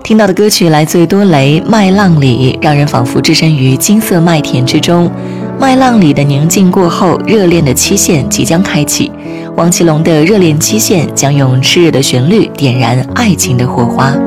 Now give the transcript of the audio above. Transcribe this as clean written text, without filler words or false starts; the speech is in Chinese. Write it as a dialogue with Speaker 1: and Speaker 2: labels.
Speaker 1: 听到的歌曲来自于多雷《麦浪里》，让人仿佛置身于金色麦田之中。麦浪里的宁静过后，热恋的期限即将开启。王奇隆的热恋期限将用炽热的旋律点燃爱情的火花。